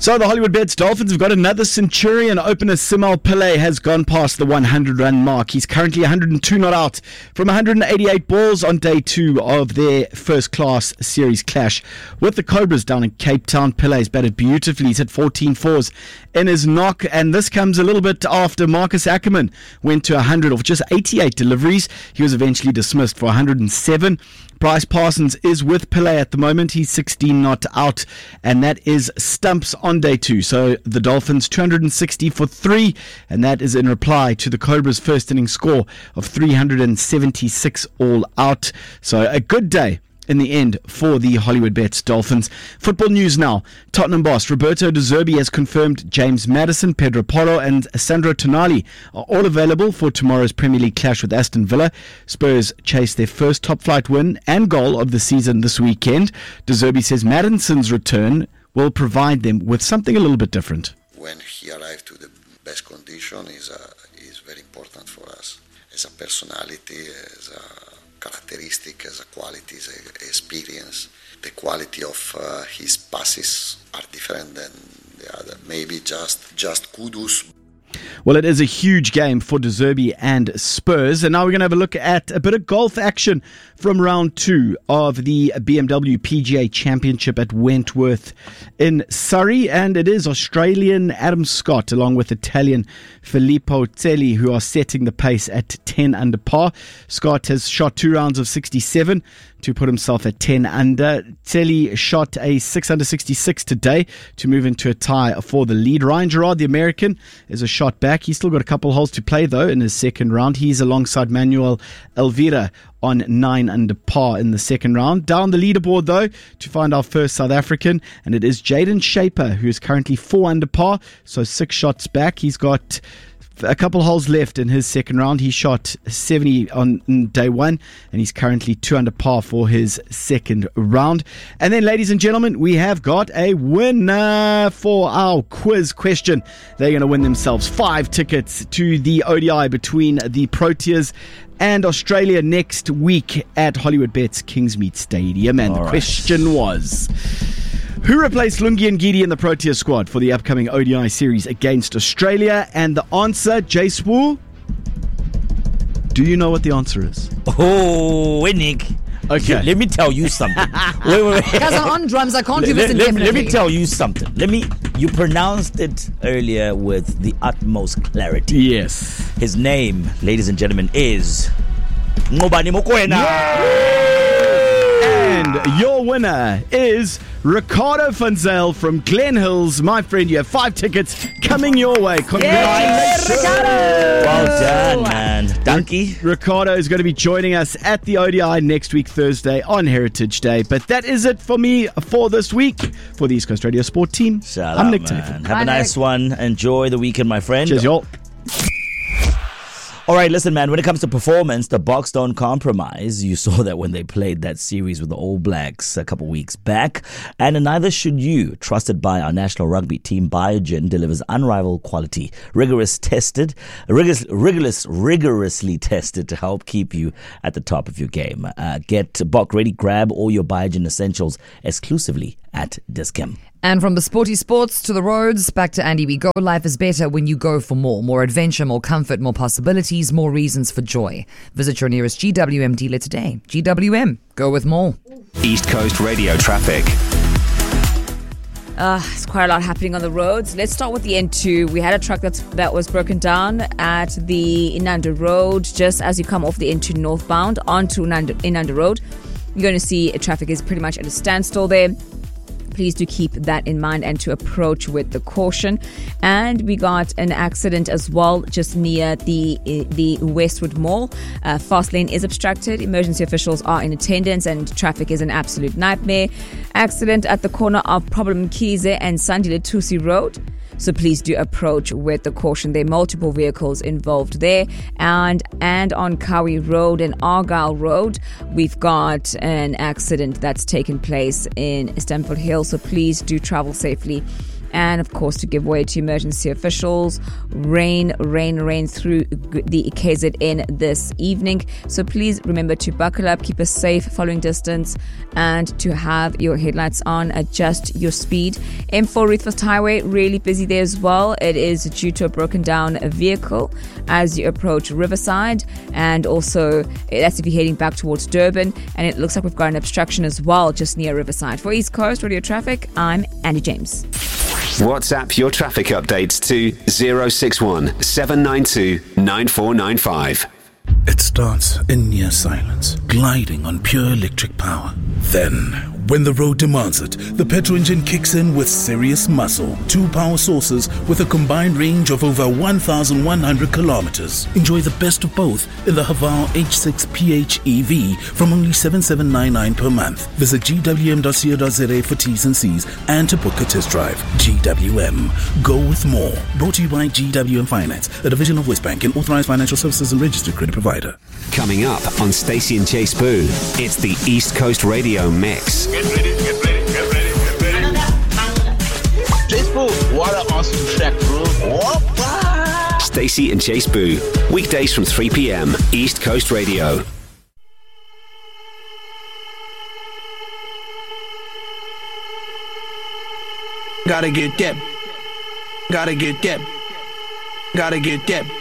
So the Hollywood Bets Dolphins have got another Centurion opener. Simal Pillay has gone past the 100-run mark. He's currently 102 not out from 188 balls on day 2 of their first-class series clash with the Cobras down in Cape Town. Pillay's batted beautifully. He's hit 14 fours in his knock, and this comes a little bit after Marcus Ackerman went to 100 off just 88 deliveries. He was eventually dismissed for 107. Bryce Parsons is with Pillay at the moment. He's 16 not out, and that is stumps on day 2. So the Dolphins 260 for 3, and that is in reply to the Cobras' first inning score of 376 all out. So a good day in the end for the Hollywood Bets Dolphins. Football news now. Tottenham boss Roberto De Zerbi has confirmed James Maddison, Pedro Porro and Sandro Tonali are all available for tomorrow's Premier League clash with Aston Villa. Spurs chase their first top-flight win and goal of the season this weekend. De Zerbi says Maddison's return will provide them with something a little bit different. When he arrived to the best condition is very important for us. As a personality, as a characteristic, as a quality, as a experience. The quality of his passes are different than the other. Maybe just kudos. Well, it is a huge game for De Zerbi and Spurs. And now we're going to have a look at a bit of golf action from round 2 of the BMW PGA Championship at Wentworth in Surrey. And it is Australian Adam Scott along with Italian Filippo Telli who are setting the pace at 10 under par. Scott has shot 2 rounds of 67 to put himself at 10 under. Telli shot a 6 under 66 today to move into a tie for the lead. Ryan Gerard, the American, is a shot back. He's still got a couple holes to play though in his second round. He's alongside Manuel Elvira on 9 under par in the second round. Down the leaderboard though to find our first South African, and it is Jaden Shaper who is currently 4 under par, so 6 shots back. He's got a couple holes left in his second round. He shot 70 on day 1 and he's currently 2 under par for his second round. And then, ladies and gentlemen, we have got a winner for our quiz question. They're going to win themselves 5 tickets to the ODI between the Proteas and Australia next week at Hollywood Bets Kingsmead Stadium. And the question was, who replaced Lungi and Ngidi in the Protea squad for the upcoming ODI series against Australia? And the answer, Jayswu, do you know what the answer is? Oh, Nick. Okay. Let me tell you something. wait. Guys, I'm on drums. I can't do this indefinitely. Let me tell you something. You pronounced it earlier with the utmost clarity. Yes. His name, ladies and gentlemen, is Ngobani Mokoena. And your winner is Ricardo Funzel from Glen Hills. My friend, you have 5 tickets coming your way. Congratulations. Ricardo! Well done, man. Donkey. Ricardo is going to be joining us at the ODI next week, Thursday, on Heritage Day. But that is it for me for this week. For the East Coast Radio Sport team, I'm Nick Tafer. Have a nice one. Enjoy the weekend, my friend. Cheers, y'all. All right, listen, man, when it comes to performance, the Boks don't compromise. You saw that when they played that series with the All Blacks a couple weeks back. And neither should you. Trusted by our national rugby team, Biogen delivers unrivaled quality, rigorously tested to help keep you at the top of your game. Get Bok Ready, grab all your Biogen essentials exclusively at Dis-Chem. And from the sporty sports to the roads, back to Andy we go. Life is better when you go for more. More adventure, more comfort, more possibilities, more reasons for joy. Visit your nearest GWM dealer today. GWM, go with more. East Coast Radio traffic. It's quite a lot happening on the roads. Let's start with the N2. We had a truck that was broken down at the Inanda Road. Just as you come off the N2 northbound onto Inanda Road, you're going to see traffic is pretty much at a standstill there. Please do keep that in mind and to approach with the caution. And we got an accident as well just near the Westwood Mall. Fast lane is obstructed. Emergency officials are in attendance and traffic is an absolute nightmare. Accident at the corner of Problem Mkhize and Sandile Tusi Road. So please do approach with the caution. There are multiple vehicles involved there. And on Kawi Road and Argyle Road, we've got an accident that's taken place in Stamford Hill. So please do travel safely and of course to give way to emergency officials. Rain through the KZN this evening. So please remember to buckle up, keep a safe following distance, and to have your headlights on, adjust your speed. M4 Ruthfest Highway, really busy there as well. It is due to a broken down vehicle as you approach Riverside, and also that's if you're heading back towards Durban, and it looks like we've got an obstruction as well just near Riverside. For East Coast Radio Traffic, I'm Andy James. WhatsApp your traffic updates to 061 792 9495. It starts in near silence, gliding on pure electric power. Then, when the road demands it, the petrol engine kicks in with serious muscle. 2 power sources with a combined range of over 1,100 kilometers. Enjoy the best of both in the Haval H6 PHEV from only $7,799 per month. Visit gwm.co.za for T's and C's and to book a test drive. GWM. Go with more. Brought to you by GWM Finance, a division of Westbank and authorized financial services and registered credit provider. Coming up on Stacey and Chase Boo, it's the East Coast Radio Mix. Get ready. Chase Boo, what an awesome track, bro. Whoppa! Stacey and Chase Boo, weekdays from 3 p.m. East Coast Radio. Gotta get that. Gotta get that. Gotta get that.